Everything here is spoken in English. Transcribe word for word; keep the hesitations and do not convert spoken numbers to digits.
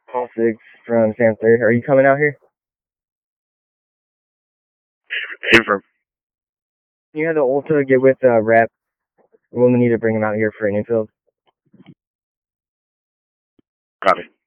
Call six from Sam Third. Are you coming out here? Confirm. You have the Ultra get with uh, Rep. We'll need to bring him out here for an infield. Copy.